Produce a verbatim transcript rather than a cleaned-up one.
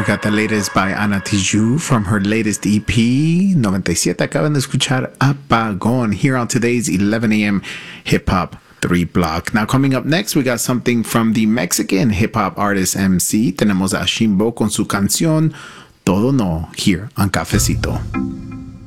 We got the latest by Ana Tijoux from her latest E P, ninety-siete. Acaban de escuchar Apagón here on today's eleven a.m. Hip Hop three Block. Now, coming up next, we got something from the Mexican hip hop artist M C. Tenemos a Shimbo con su canción Todo No here on Cafecito.